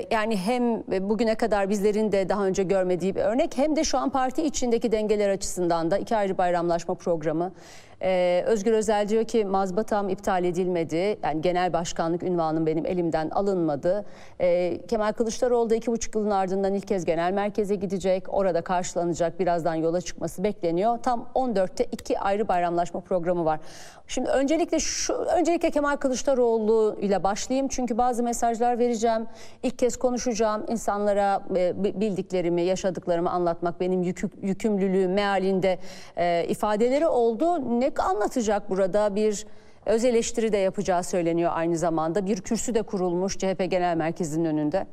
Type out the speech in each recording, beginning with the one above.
Yani hem bugüne kadar bizlerin de daha önce görmediği bir örnek, hem de şu an parti içindeki dengeler açısından da iki ayrı bayramlaşma programı. Özgür Özel diyor ki mazbatam iptal edilmedi. Yani genel başkanlık unvanım benim elimden alınmadı. Kemal Kılıçdaroğlu da 2,5 yılın ardından ilk kez genel merkeze gidecek. Orada karşılanacak, birazdan yola çıkması bekleniyor. Tam 14'te iki ayrı bayramlaşma programı var. Şimdi öncelikle Kemal Kılıçdaroğlu ile başlayayım. Çünkü bazı mesajlar vereceğim. İlk kez konuşacağım. İnsanlara bildiklerimi, yaşadıklarımı anlatmak benim yükümlülüğüm mealinde ifadeleri oldu. Ne anlatacak burada? Bir öz eleştiri de yapacağı söyleniyor aynı zamanda. Bir kürsü de kurulmuş CHP Genel Merkezi'nin önünde.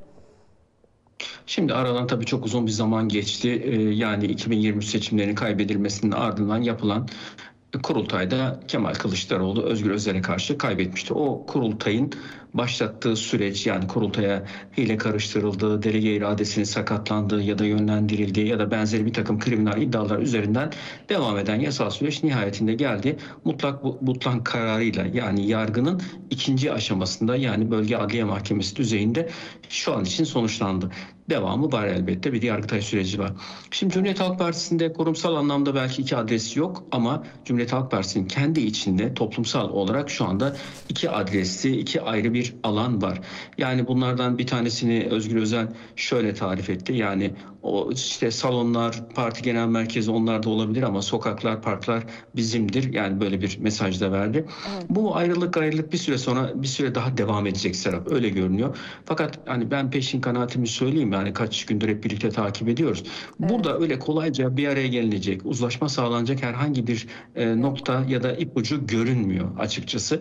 Şimdi aradan tabii çok uzun bir zaman geçti. Yani 2023 seçimlerinin kaybedilmesinin ardından yapılan kurultayda Kemal Kılıçdaroğlu Özgür Özel'e karşı kaybetmişti. O kurultayın başlattığı süreç, yani kurultaya hile karıştırıldığı, delege iradesinin sakatlandığı ya da yönlendirildiği ya da benzeri bir takım kriminal iddialar üzerinden devam eden yasal süreç nihayetinde geldi. Mutlak kararıyla, yani yargının ikinci aşamasında, yani Bölge Adliye Mahkemesi düzeyinde şu an için sonuçlandı. Devamı var elbette, bir Yargıtay süreci var. Şimdi Cumhuriyet Halk Partisi'nde kurumsal anlamda belki iki adres yok ama Cumhuriyet Halk Partisi'nin kendi içinde toplumsal olarak şu anda iki adresli, iki ayrı bir alan var. Yani bunlardan bir tanesini Özgür Özel şöyle tarif etti. Yani o işte salonlar, parti genel merkezi onlar da olabilir ama sokaklar, parklar bizimdir. Yani böyle bir mesaj da verdi. Evet. Bu ayrılık bir süre daha devam edecek Serap. Öyle görünüyor. Fakat hani ben peşin kanaatimi söyleyeyim, yani kaç gündür hep birlikte takip ediyoruz. Evet. Burada öyle kolayca bir araya gelinecek, uzlaşma sağlanacak herhangi bir nokta ya da ipucu görünmüyor açıkçası.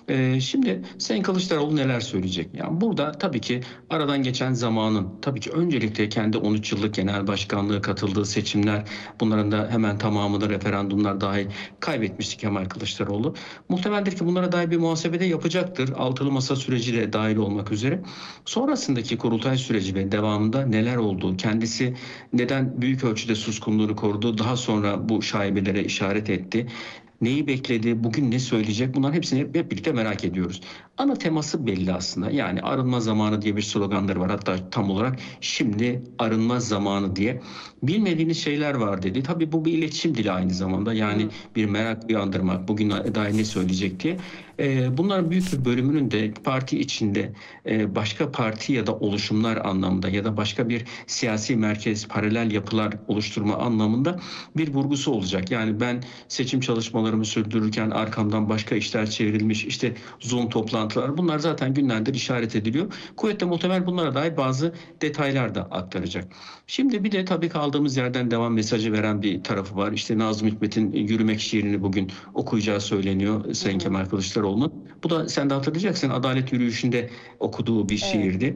Şimdi Sayın Kılıçdaroğlu neler söyleyecek? Yani burada tabii ki aradan geçen zamanın, tabii ki öncelikle kendi 13 yıllık genel başkanlığı katıldığı seçimler, bunların da hemen tamamını referandumlar dahil kaybetmişti Kemal Kılıçdaroğlu. Muhtemeldir ki bunlara dair bir muhasebede yapacaktır. Altılı masa süreci de dahil olmak üzere. Sonrasındaki kurultay süreci ve devamında neler oldu? Kendisi neden büyük ölçüde suskunluğunu korudu? Daha sonra bu şaibelere işaret etti. Neyi bekledi, bugün ne söyleyecek, bunların hepsini hep birlikte merak ediyoruz. Ana teması belli aslında. Yani arınma zamanı diye bir sloganları var. Hatta tam olarak şimdi arınma zamanı diye. Bilmediğiniz şeyler var dedi. Tabii bu bir iletişim dili aynı zamanda. Yani bir merak uyandırmak, bugün dair ne söyleyecek diye. Bunların büyük bir bölümünün de parti içinde başka parti ya da oluşumlar anlamında ya da başka bir siyasi merkez, paralel yapılar oluşturma anlamında bir vurgusu olacak. Yani ben seçim çalışmalarımı sürdürürken arkamdan başka işler çevrilmiş, işte Zoom toplantılar, bunlar zaten günlerdir işaret ediliyor. Kuvvetle muhtemel bunlara dair bazı detaylar da aktaracak. Şimdi bir de tabii kaldığımız yerden devam mesajı veren bir tarafı var. İşte Nazım Hikmet'in Yürümek şiirini bugün okuyacağı söyleniyor Sayın Kemal Kılıçdaroğlu'nun. Bu da sen de hatırlayacaksın, Adalet Yürüyüşü'nde okuduğu bir şiirdi.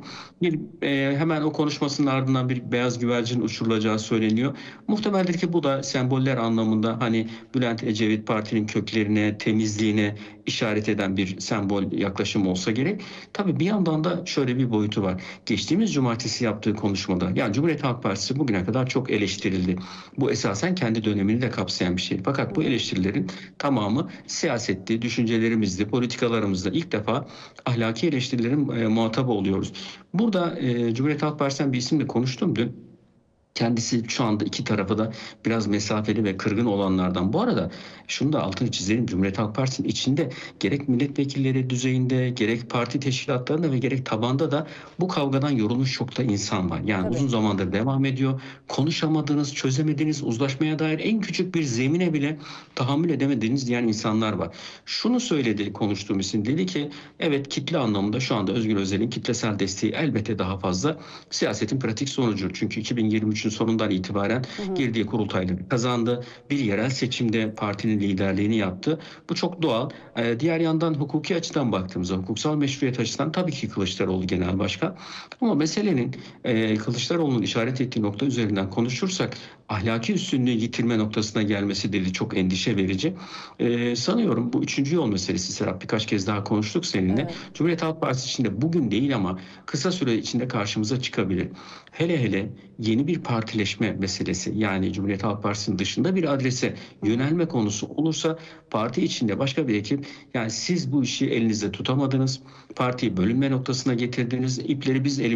Hemen o konuşmasının ardından bir beyaz güvercin uçurulacağı söyleniyor. Muhtemeldir ki bu da semboller anlamında hani Bülent Ecevit partinin köklerine, temizliğine işaret eden bir sembol yaklaşım olsa gerek. Tabii bir yandan da şöyle bir boyutu var. Geçtiğimiz cumartesi yaptığı konuşmada, yani Cumhuriyet Halk Partisi bugüne kadar çok eleştirildi. Bu esasen kendi dönemini de kapsayan bir şey. Fakat bu eleştirilerin tamamı siyasetti, düşüncelerimizdi, politikalarımızda ilk defa ahlaki eleştirilerin muhatabı oluyoruz. Burada Cumhuriyet Halk Partisi'nden bir isimle konuştum dün. Kendisi şu anda iki tarafa da biraz mesafeli ve kırgın olanlardan. Bu arada şunu da altını çizelim. Cumhuriyet Halk Partisi'nin içinde gerek milletvekilleri düzeyinde, gerek parti teşkilatlarında ve gerek tabanda da bu kavgadan yorulmuş çok da insan var. Yani uzun zamandır devam ediyor. Konuşamadığınız, çözemediğiniz, uzlaşmaya dair en küçük bir zemine bile tahammül edemediğiniz diyen insanlar var. Şunu söyledi konuştuğum isim, dedi ki evet, kitle anlamında şu anda Özgür Özel'in kitlesel desteği elbette daha fazla. Siyasetin pratik sonucu. Çünkü 2023'ün sonundan itibaren girdiği kurultayları kazandı. Bir yerel seçimde partinin liderliğini yaptı. Bu çok doğal. Diğer yandan hukuki açıdan baktığımızda, hukuksal meşruiyet açısından tabii ki Kılıçdaroğlu genel başkan. Ama meselenin Kılıçdaroğlu'nun işaret ettiği nokta üzerinden konuşursak ahlaki üstünlüğü yitirme noktasına gelmesi dedi çok endişe verici. Sanıyorum bu üçüncü yol meselesi Serap. Birkaç kez daha konuştuk seninle. Evet. Cumhuriyet Halk Partisi içinde bugün değil ama kısa süre içinde karşımıza çıkabilir. Hele hele yeni bir partileşme meselesi, yani Cumhuriyet Halk Partisi'nin dışında bir adrese yönelme konusu olursa parti içinde başka bir ekip, yani siz bu işi elinizde tutamadınız, partiyi bölünme noktasına getirdiniz, ipleri biz elimizde